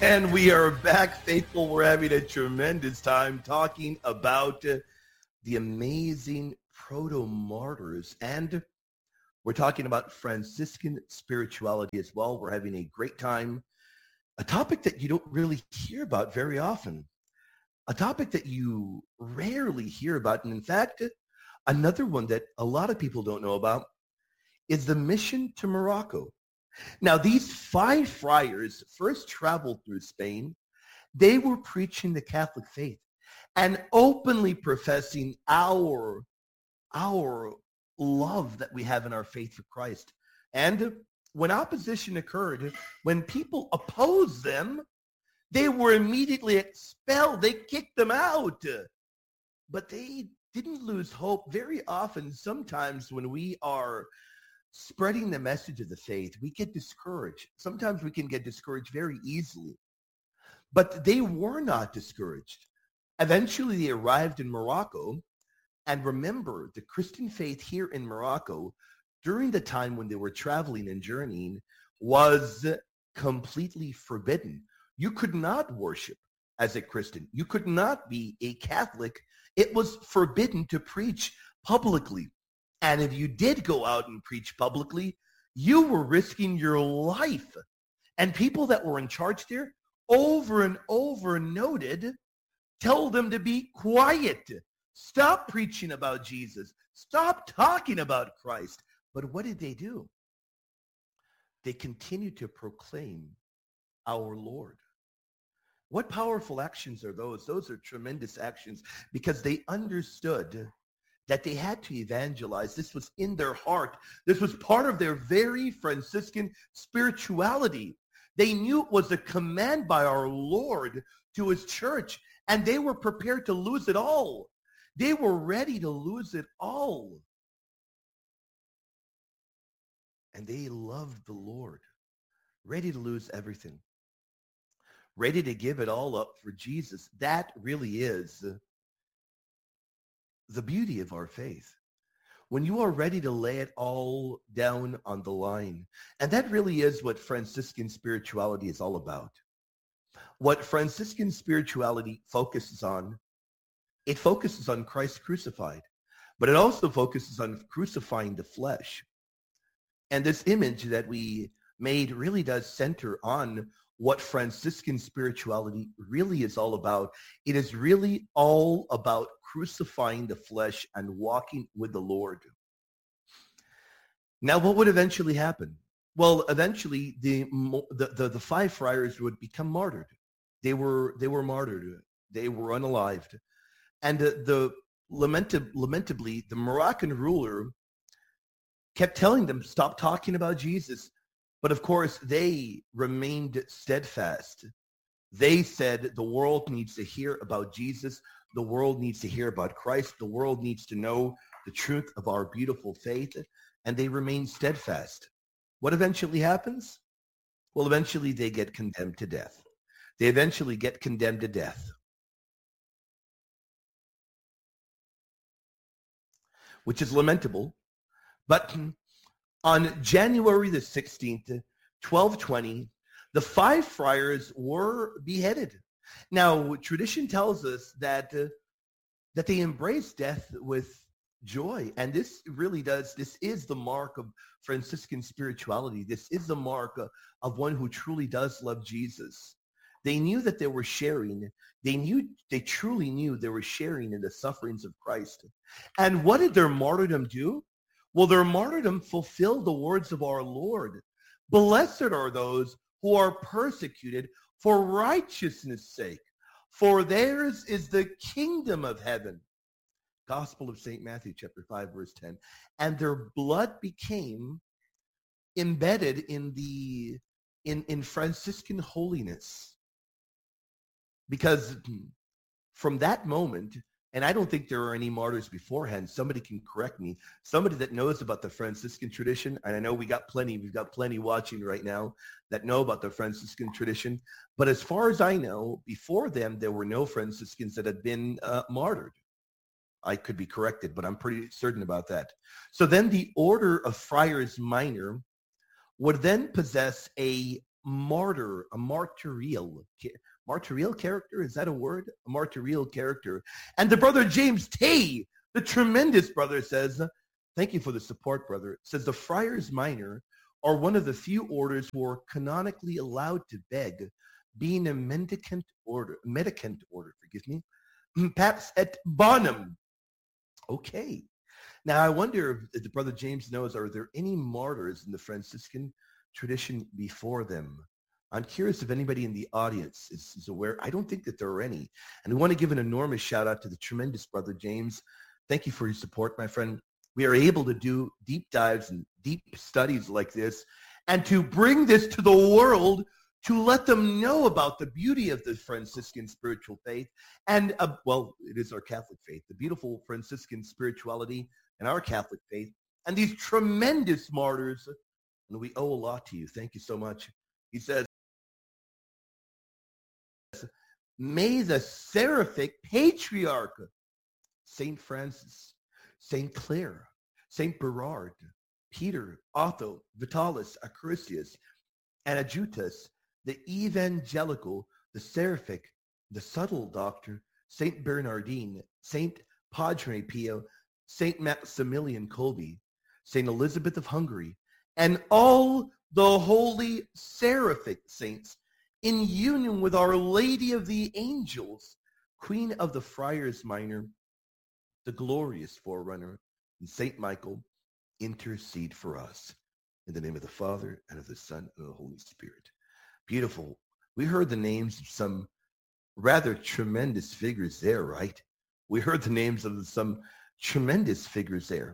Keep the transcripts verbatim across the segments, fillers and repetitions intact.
And we are back, faithful. We're having a tremendous time talking about uh, the amazing proto-martyrs. And we're talking about Franciscan spirituality as well. We're having a great time. A topic that you don't really hear about very often. A topic that you rarely hear about. And in fact, another one that a lot of people don't know about is the mission to Morocco. Now, these five friars first traveled through Spain. They were preaching the Catholic faith and openly professing our, our love that we have in our faith for Christ. And when opposition occurred, when people opposed them, they were immediately expelled. They kicked them out. But they didn't lose hope. Very often, sometimes when we are spreading the message of the faith, we get discouraged. Sometimes we can get discouraged very easily. But they were not discouraged. Eventually, they arrived in Morocco. And remember, the Christian faith here in Morocco, during the time when they were traveling and journeying, was completely forbidden. You could not worship as a Christian. You could not be a Catholic. It was forbidden to preach publicly. And if you did go out and preach publicly, you were risking your life. And people that were in charge there over and over noted, tell them to be quiet. Stop preaching about Jesus. Stop talking about Christ. But what did they do? They continued to proclaim our Lord. What powerful actions are those? Those are tremendous actions because they understood that they had to evangelize. This was in their heart. This was part of their very Franciscan spirituality. They knew it was a command by our Lord to his church, and they were prepared to lose it all. They were ready to lose it all. And they loved the Lord, ready to lose everything, ready to give it all up for Jesus. That really is the beauty of our faith. When you are ready to lay it all down on the line. And that really is what Franciscan spirituality is all about. What Franciscan spirituality focuses on, it focuses on Christ crucified, but it also focuses on crucifying the flesh. And this image that we made really does center on what Franciscan spirituality really is all about. It is really all about crucifying the flesh and walking with the Lord. Now, what would eventually happen? Well, eventually the the, the, the five friars would become martyred. They were they were martyred. They were unalived. And the, the lamentab- lamentably, the Moroccan ruler kept telling them, stop talking about Jesus. But of course, they remained steadfast. They said the world needs to hear about Jesus. The world needs to hear about Christ. The world needs to know the truth of our beautiful faith. And they remain steadfast. What eventually happens? Well, eventually they get condemned to death. They eventually get condemned to death, which is lamentable. But on January the sixteenth, twelve twenty, the five friars were beheaded. Now, tradition tells us that uh, that they embraced death with joy. And this really does, this is the mark of Franciscan spirituality. This is the mark of, of one who truly does love Jesus. They knew that they were sharing. They knew, they truly knew they were sharing in the sufferings of Christ. And what did their martyrdom do? Well, their martyrdom fulfilled the words of our Lord. Blessed are those who are persecuted for righteousness' sake, for theirs is the kingdom of heaven. Gospel of Saint Matthew, chapter five, verse ten. And their blood became embedded in the in, in Franciscan holiness. Because from that moment, and I don't think there are any martyrs beforehand. Somebody can correct me. Somebody that knows about the Franciscan tradition, and I know we got plenty, we've got plenty watching right now that know about the Franciscan tradition. But as far as I know, before them, there were no Franciscans that had been uh, martyred. I could be corrected, but I'm pretty certain about that. So then the order of Friars Minor would then possess a martyr, a martyrial, martyrial character. Is that a word? A martyrial character. And the brother James Tay, the tremendous brother, says, thank you for the support, brother. Says the Friars Minor are one of the few orders who are canonically allowed to beg, being a mendicant order, mendicant order, forgive me, pax et bonum. Okay. Now, I wonder if the brother James knows, are there any martyrs in the Franciscan tradition before them? I'm curious if anybody in the audience is, is aware. I don't think that there are any. And we want to give an enormous shout out to the tremendous brother James. Thank you for your support, my friend. We are able to do deep dives and deep studies like this and to bring this to the world to let them know about the beauty of the Franciscan spiritual faith and, uh, well, it is our Catholic faith, the beautiful Franciscan spirituality and our Catholic faith and these tremendous martyrs. And we owe a lot to you. Thank you so much. He says, may the seraphic patriarch, Saint Francis, Saint Clare, Saint Berard, Peter, Otho, Vitalis, Acrisius, and Adjutus, the evangelical, the seraphic, the subtle doctor, Saint Bernardine, Saint Padre Pio, Saint Maximilian Kolbe, Saint Elizabeth of Hungary, and all the holy seraphic saints in union with Our Lady of the Angels, Queen of the Friars Minor, the glorious forerunner, and Saint Michael, intercede for us. In the name of the Father, and of the Son, and of the Holy Spirit. Beautiful. We heard the names of some rather tremendous figures there, right? We heard the names of some tremendous figures there.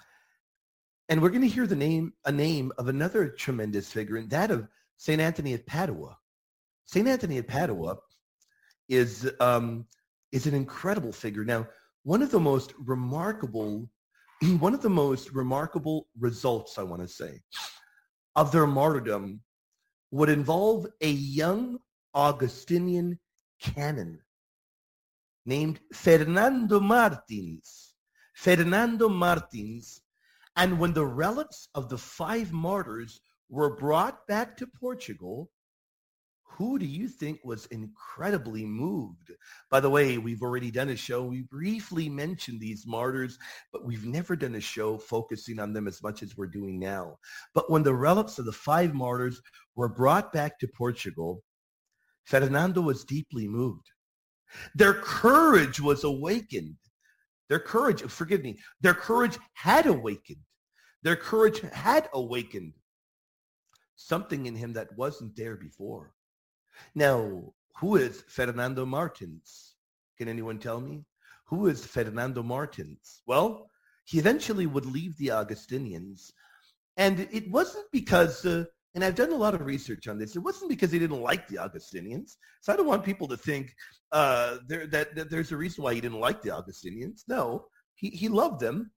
And we're going to hear the name, a name of another tremendous figure, and that of Saint Anthony of Padua. Saint Anthony of Padua is, um, is an incredible figure. Now, one of the most remarkable, one of the most remarkable results, I want to say, of their martyrdom would involve a young Augustinian canon named Fernando Martins. Fernando Martins. And when the relics of the five martyrs were brought back to Portugal, who do you think was incredibly moved? By the way, we've already done a show. We briefly mentioned these martyrs, but we've never done a show focusing on them as much as we're doing now. But when the relics of the five martyrs were brought back to Portugal, Fernando was deeply moved. Their courage was awakened. Their courage, forgive me, their courage had awakened. Their courage had awakened something in him that wasn't there before. Now, who is Fernando Martins? Can anyone tell me? Who is Fernando Martins? Well, he eventually would leave the Augustinians. And it wasn't because, uh, and I've done a lot of research on this, it wasn't because he didn't like the Augustinians. So I don't want people to think uh, there, that, that there's a reason why he didn't like the Augustinians. No, he, he loved them.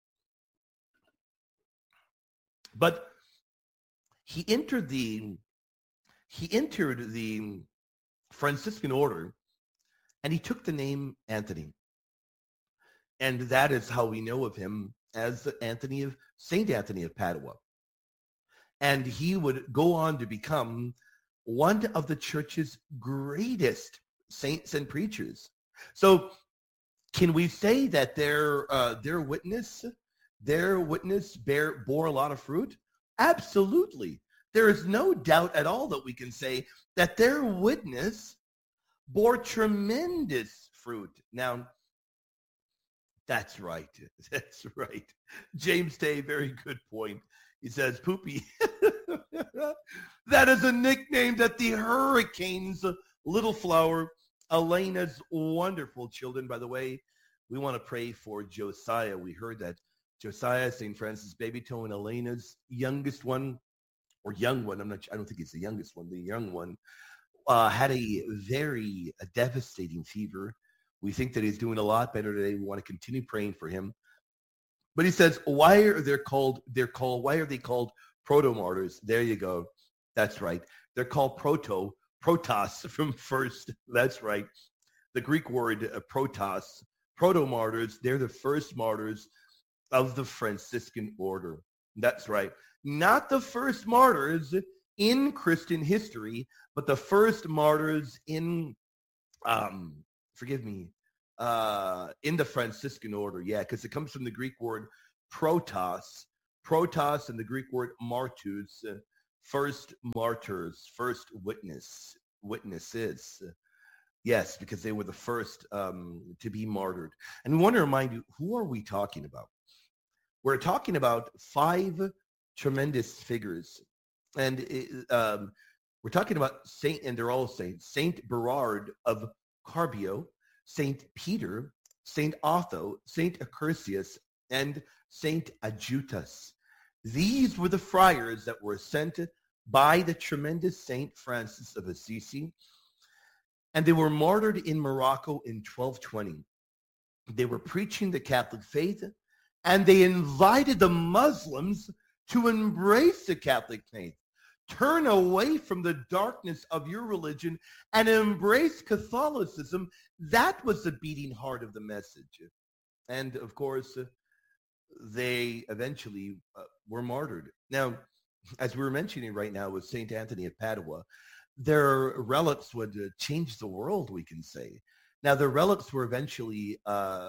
But he entered the he entered the Franciscan order, and he took the name Anthony. And that is how we know of him as Anthony of Saint Anthony of Padua. And he would go on to become one of the church's greatest saints and preachers. So can we say that their uh, their witness, their witness bear, bore a lot of fruit? Absolutely. There is no doubt at all that we can say that their witness bore tremendous fruit. Now, that's right. That's right. James Tay, very good point. He says, Poopy, that is a nickname that the Hurricanes, Little Flower, Elena's wonderful children. By the way, we want to pray for Josiah. We heard that Josiah, Saint Francis Baby Toe, and Elena's youngest one, or young one, I'm not, I don't think it's the youngest one, the young one, uh, had a very a devastating fever. We think that he's doing a lot better today. We want to continue praying for him. But he says, why are they called, they're called, why are they called proto-martyrs? There you go. That's right. They're called proto, protos from first. That's right. The Greek word uh, protos, proto-martyrs, they're the first martyrs of the Franciscan order. That's right. Not the first martyrs in Christian history, but the first martyrs in, um, forgive me, uh, in the Franciscan order. Yeah, because it comes from the Greek word protos, protos, and the Greek word martus, uh, first martyrs, first witness, witnesses. Yes, because they were the first um, to be martyred. And we want to remind you, who are we talking about? We're talking about five tremendous figures. And it, um, we're talking about Saint, and they're all saints, Saint Berard of Carbio, Saint Peter, Saint Otho, Saint Accursius, and Saint Adjutus. These were the friars that were sent by the tremendous Saint Francis of Assisi, and they were martyred in Morocco in twelve twenty. They were preaching the Catholic faith, and they invited the Muslims to embrace the Catholic faith. Turn away from the darkness of your religion and embrace Catholicism. That was the beating heart of the message. And of course, uh, they eventually uh, were martyred. Now, as we were mentioning right now with Saint Anthony of Padua, their relics would uh, change the world, we can say. Now, their relics were eventually uh,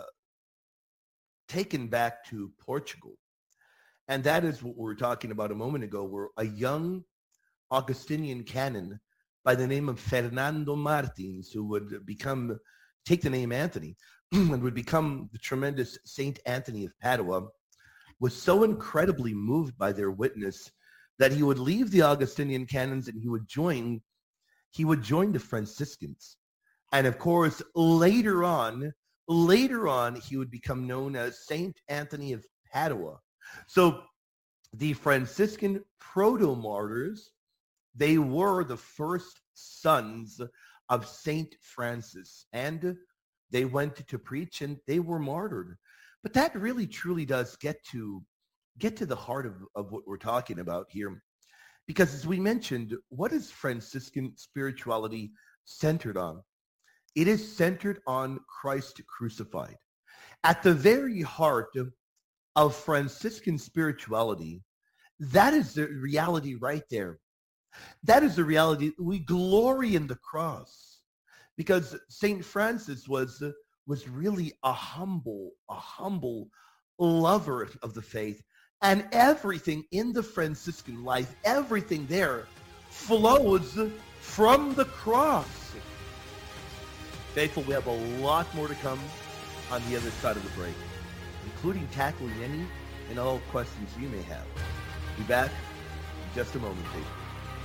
taken back to Portugal. And that is what we were talking about a moment ago, where a young Augustinian canon by the name of Fernando Martins, who would become, take the name Anthony, and would become the tremendous Saint Anthony of Padua, was so incredibly moved by their witness that he would leave the Augustinian canons and he would join, he would join the Franciscans. And of course, later on, later on, he would become known as Saint Anthony of Padua. So the Franciscan proto-martyrs, they were the first sons of Saint Francis, and they went to preach and they were martyred. But that really truly does get to get to the heart of, of what we're talking about here. Because as we mentioned, what is Franciscan spirituality centered on? It is centered on Christ crucified. At the very heart of, of Franciscan spirituality, that is the reality right there. That is the reality. We glory in the cross, because Saint Francis was uh, was really a humble, a humble lover of the faith. And everything in the Franciscan life, everything there flows from the cross. Faithful, we have a lot more to come on the other side of the break, including tackling any and all questions you may have. Be back in just a moment, please.